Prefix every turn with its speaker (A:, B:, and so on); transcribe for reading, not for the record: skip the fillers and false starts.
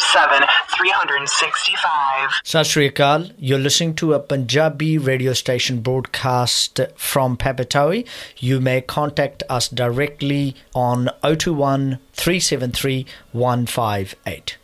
A: 365.
B: Sat Sri Akal, you're listening to a Punjabi radio station broadcast from Papatoe. You may contact us directly on 021 373 158.